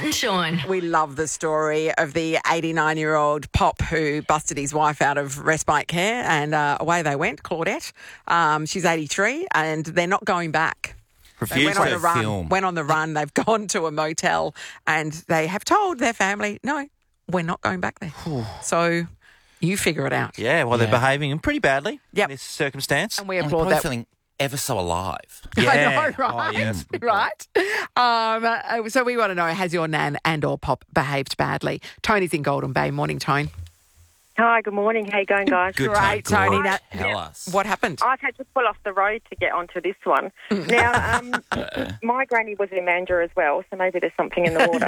and Sean. We love the story of the 89-year-old Pop who busted his wife out of respite care and away they went, Claudette. She's 83 and they're not going back. They went on the run. They've gone to a motel and they have told their family, no, we're not going back there. So you figure it out. Yeah, well, they're behaving pretty badly in this circumstance. And we I'm applaud probably that. feeling ever so alive. Yeah. I know, right? Oh, yeah, that's a good Right. So we want to know, has your nan and or Pop behaved badly? Tony's in Golden Bay. Morning, Tone. Hi, good morning. How you going, guys? Good. Great, Tony. Now, Tell us. what happened? I've had to pull off the road to get onto this one. Now, my granny was in Mandurah as well, so maybe there's something in the water.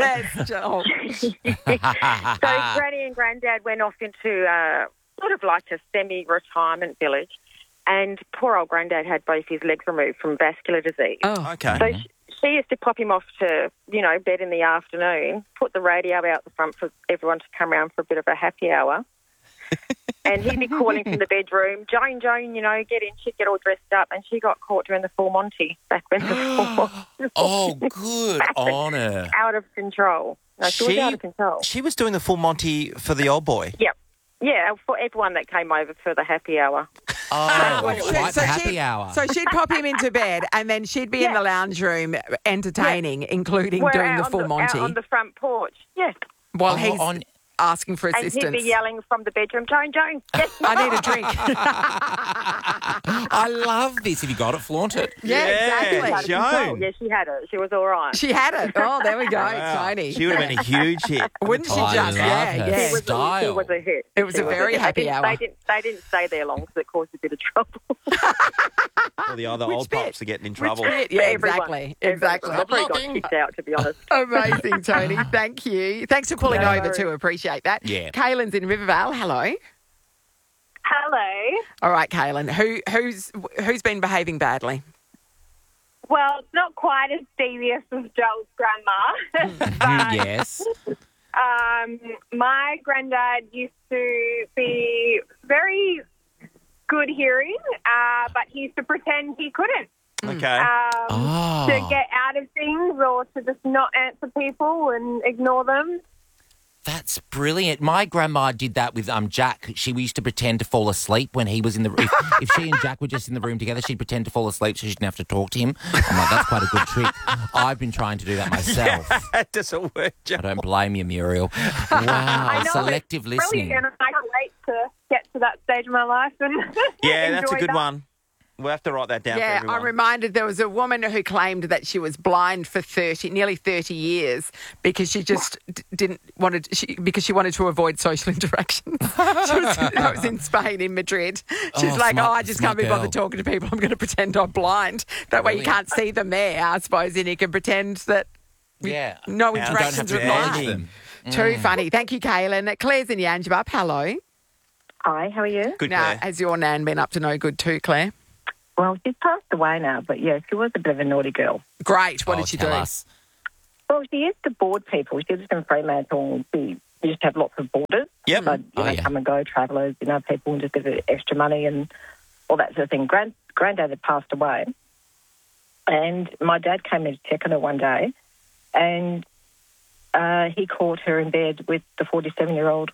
So Granny and Granddad went off into sort of like a semi-retirement village, and poor old Granddad had both his legs removed from vascular disease. Oh, Okay. So she used to pop him off to, bed in the afternoon, put the radio out the front for everyone to come around for a bit of a happy hour. And he'd be calling from the bedroom, Joan, get in. She'd get all dressed up, and she got caught during the full Monty back when the full Monty. Oh, good on her. Out of control. No, she was out of control. She was doing the full Monty for the old boy. Yep. Yeah, for everyone that came over for the happy hour. Oh, So- quite so the happy she'd- hour. So she'd pop him into bed and then she'd be in the lounge room entertaining, including We're doing out the on full Monty out on the front porch. Yes. while Oh, he's asking for And assistance. he'd be yelling from the bedroom, Joan, get I need a drink. I love this. If you got it, flaunt it. Yeah, exactly. out of control. Joan. Yeah, she had it. She was all right. She had it. Oh, there we go, Wow. Tony. She would have been a huge hit. Wouldn't she I just? love Yeah, her. yeah. She was Style. a hit. It was She a very hit. happy hour. They didn't stay there long because it caused a bit of trouble. Or the other old bit? pops are getting in trouble. Yeah, For everyone. exactly. Exactly. They probably got kicked out, to be honest. Amazing, Tony. Thank you. Thanks for pulling No over worries. too. Appreciate that. Yeah. Kaylin's in Rivervale. Hello. Hello. All right, Kaylin. Who's been behaving badly? Well, it's not quite as devious as Joel's grandma. Yes. My granddad used to be very good hearing, but he used to pretend he couldn't Okay. to get out of things or to just not answer people and ignore them. That's brilliant. My grandma did that with Jack. She used to pretend to fall asleep when he was in the room. If she and Jack were just in the room together, she'd pretend to fall asleep so she didn't have to talk to him. I'm like, that's quite a good trick. I've been trying to do that myself. That doesn't work, I Joan. don't blame you, Muriel. Wow, I know, selective it's listening. brilliant, and I can't wait to get to that stage of my life. And Yeah, that's a enjoy good that. one. We'll have to write that down for Yeah, everyone. I'm reminded there was a woman who claimed that she was blind for nearly 30 years because she just because she wanted to avoid social interactions. That was in Spain, in Madrid. She's Oh, like, smart- I just can't be smart bothered girl. talking to people. I'm going to pretend I'm blind. That way you Brilliant. can't see them there, I suppose, and you can pretend that Yeah. no And don't have interactions to with acknowledge life. them. Too funny. Thank you, Kaylin. Claire's in Yangebup. Hello. Hi, how are you? Good, Now, Claire. has your nan been up to no good too, Claire? Well, she's passed away now, but yeah, she was a bit of a naughty girl. Great. What did she do? Tell us. Well, she used to board people. She was in Fremantle. She used to have lots of boarders. Yep. So, yeah. come and go, travellers, people and just give her extra money and all that sort of thing. Granddad had passed away, and my dad came in to check on her one day, and he caught her in bed with the 47-year-old.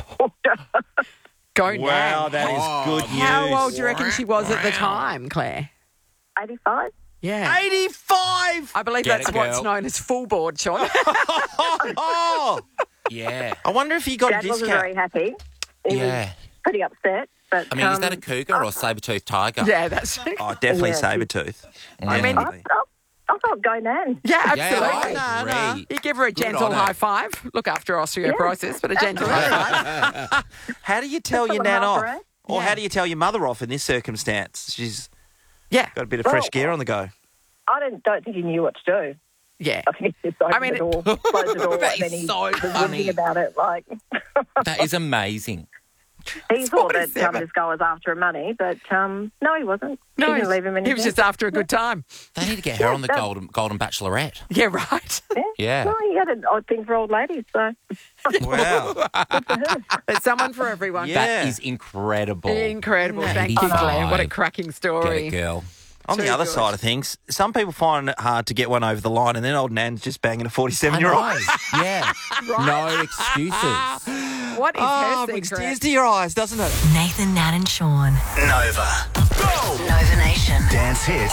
Go Wow, Nan. that is good news. How old do you reckon she was at the time, Claire? 85? Yeah. 85! I believe Get that's it, what's girl. known as full board, Sean. Oh! Yeah. I wonder if he got a Dad wasn't discount. very happy. He Yeah. was pretty upset. But, I mean, is that a cougar or saber-toothed tiger? yeah, that's Oh, definitely Yeah. Sabretooth. I mean- Definitely. I thought go Nan. yeah, Yeah, absolutely. I agree. You give her a gentle on her. high five. Look after osteoporosis, but a gentle high five. How do you tell That's your what I'm nan off? after, eh? Or Yeah. how do you tell your mother off in this circumstance? She's Yeah, got a bit of fresh gear on the go. I don't think he knew what to do. yeah. I think he just opened mean, the door, closed the door, That and then is he so was funny. whinging about it. Like, That is amazing. he thought that 47. this guy was after her money, but no, he wasn't. No, he didn't leave him he anything. was just after a good time. They need to get her on the Golden Bachelorette. Yeah, right. Yeah. Well, he had an odd thing for old ladies, so Wow. There's someone for everyone. Yeah. That is incredible. Incredible. Thank you, 85. Claire. What a cracking Get story. it, girl. On the Too other good. side of things, some people find it hard to get one over the line, and then old Nan's just banging a 47-year-old. Yeah. No excuses. What is Oh, her brings secret? tears to your eyes, doesn't it? Nathan, Nat and Sean. Nova. Nova Nation. Dance hits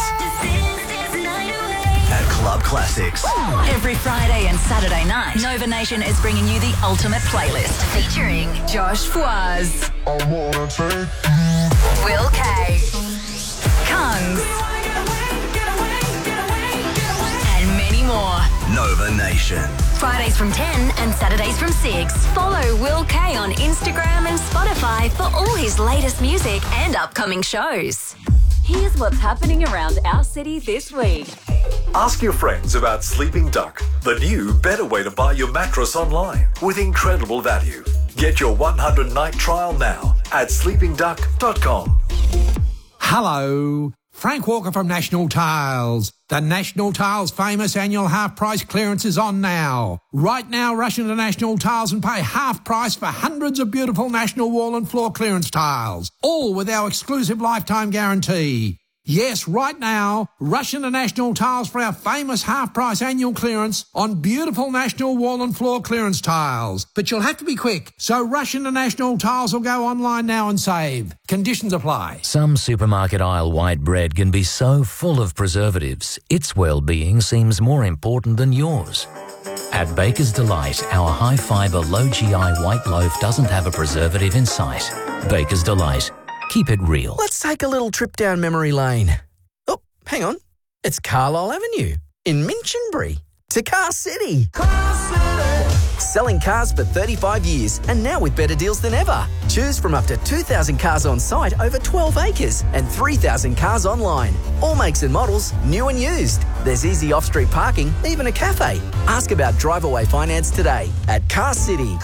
at Club Classics. Every Friday and Saturday night, Nova Nation is bringing you the ultimate playlist featuring Josh Fwaz, Will K, Kungs, and many more. Nova Nation. Fridays from 10 and Saturdays from 6. Follow Will K on Instagram and Spotify for all his latest music and upcoming shows. Here's what's happening around our city this week. Ask your friends about Sleeping Duck, the new, better way to buy your mattress online with incredible value. Get your 100-night trial now at sleepingduck.com. Hello, Frank Walker from National Tiles. The National Tiles famous annual half-price clearance is on now. Right now, rush into National Tiles and pay half price for hundreds of beautiful National wall and floor clearance tiles, all with our exclusive lifetime guarantee. Yes, right now, rush into National Tiles for our famous half-price annual clearance on beautiful National wall and floor clearance tiles. But you'll have to be quick, so rush into National Tiles or go online now and save. Conditions apply. Some supermarket aisle white bread can be so full of preservatives, its well-being seems more important than yours. At Baker's Delight, our high-fibre, low-GI white loaf doesn't have a preservative in sight. Baker's Delight. Keep it real. Let's take a little trip down memory lane. Oh, hang on. It's Carlisle Avenue in Minchinbury to Car City. Selling cars for 35 years and now with better deals than ever. Choose from up to 2,000 cars on site over 12 acres and 3,000 cars online. All makes and models, new and used. There's easy off-street parking, even a cafe. Ask about drive-away finance today at Car City.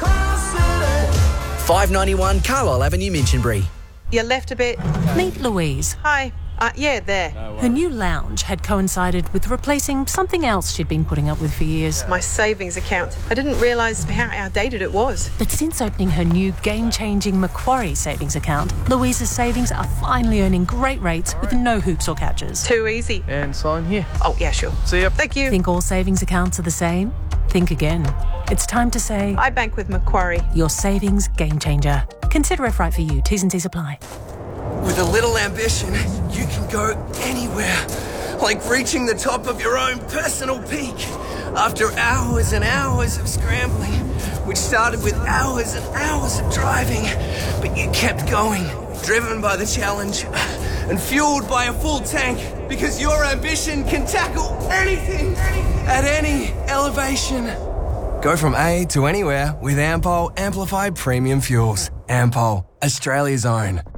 591 Carlisle Avenue, Minchinbury. You left a bit. Meet Louise. Hi. Yeah, there. Her new lounge had coincided with replacing something else she'd been putting up with for years. My savings account. I didn't realise how outdated it was. But since opening her new game-changing Macquarie savings account, Louise's savings are finally earning great rates with no hoops or catches. Too easy. And sign here. Oh, yeah, sure. See ya. Thank you. Think all savings accounts are the same? Think again. It's time to say, I bank with Macquarie. Your savings game changer. Consider if right for you. T's and C's apply. With a little ambition, you can go anywhere. Like reaching the top of your own personal peak. After hours and hours of scrambling, which started with hours and hours of driving, but you kept going, driven by the challenge and fueled by a full tank, because your ambition can tackle anything at any elevation. Go from A to anywhere with Ampol Amplified Premium Fuels. Ampol, Australia's own.